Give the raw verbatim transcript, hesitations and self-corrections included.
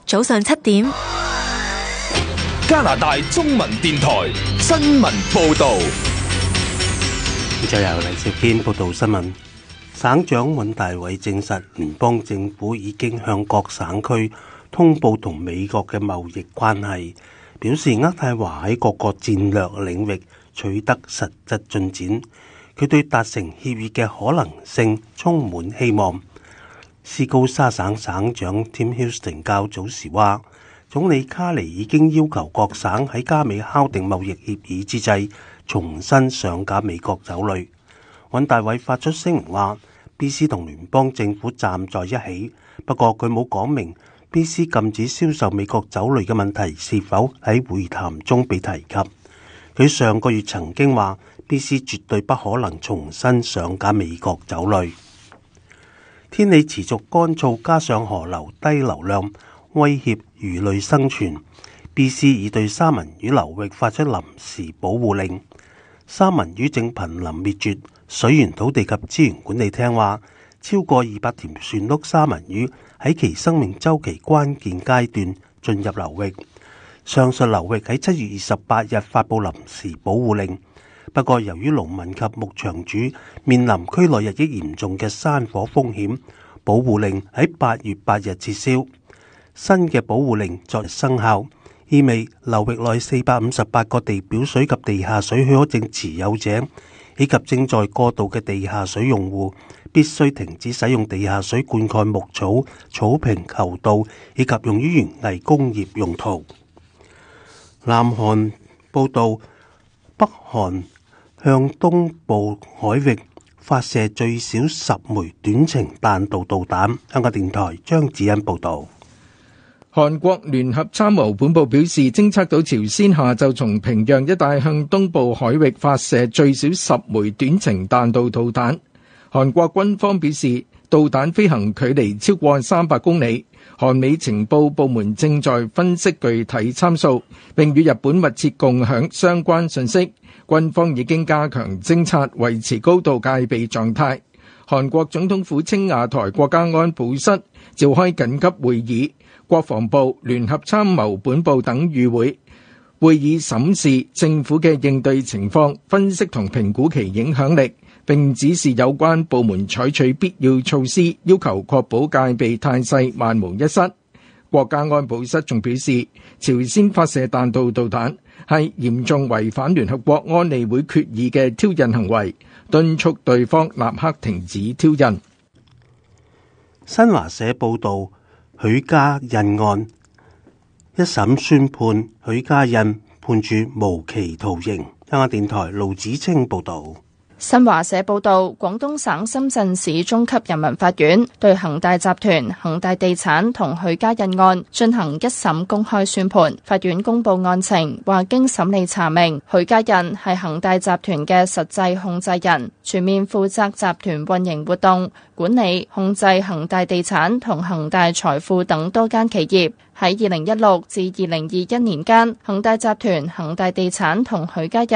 早上七點， 加拿大中文電台新聞報道。 就由黎兆堅報道新聞。省長尹大偉證實，聯邦政府已經向各省區通報同美國嘅貿易關係，表示渥太華喺各個戰略領域取得實質進展。佢對達成協議嘅可能性充滿希望。斯高沙省省長 Tim Houston 較早時話，總理卡尼已經要求各省喺加美敲定貿易協議之際，重新上架美國酒類。尹大偉發出聲明話 ，B C 同聯邦政府站在一起，不過佢冇講明 B C 禁止銷售美國酒類嘅問題是否喺會談中被提及。佢上個月曾經話 ，B C 絕對不可能重新上架美國酒類。天氣持續乾燥，加上河流低流量，威脅魚類生存。B C 已對三文魚流域發出臨時保護令，三文魚正瀕臨滅絕。水源土地及資源管理廳話，超過二百條船舩三文魚喺其生命週期關鍵階段進入流域。上述流域喺七月二十八日發布臨時保護令，不過由於農民及牧場主面臨區內日益嚴重嘅山火風險，保護令喺八月八日撤銷。新嘅保護令昨日生效，意味流域內四百五十八個地表水及地下水許可證持有者以及正在過渡嘅地下水用戶必須停止使用地下水灌溉牧草、草坪、球道以及用於園藝工業用途。南韓報道，北韓向東部海域發射最少十枚短程彈道導彈。香港電台張子欣報道。 韓國聯合參謀本部表示，偵測到朝鮮下晝從平壤一帶向東部海域發射最少十枚短程彈道導彈。韓國軍方表示，導彈飛行距離超過三百公里。韓美情報部門正在分析具體參數，並與日本密切共享相關信息。軍方已經加強偵察，維持高度戒備狀態。韓國總統府青瓦台國家安保室召開緊急會議，國防部、聯合參謀本部等與會。會議審視政府嘅應對情況，分析同評估其影響力，並指示有關部門採取必要措施，要求確保戒備態勢萬無一失。國家安保室仲表示，朝鮮發射彈道導彈係嚴重違反聯合國安理會決議嘅挑釁行為，敦促對方立刻停止挑釁。 新華社報道，許家印案一審宣判許家印判處無期徒刑。香港電台盧子清報道。 新華社報道，廣東省深圳市中級人民法院對恒大集團、恒大地產同許家印案進行一審公開宣判。法院公布案情，話經審理查明，許家印係恒大集團嘅實際控制人，全面負責集團運營活動、管理、控制恒大地產同恒大財富等多間企業。喺二零一六至二零二一年間，恒大集團、恒大地產同許家印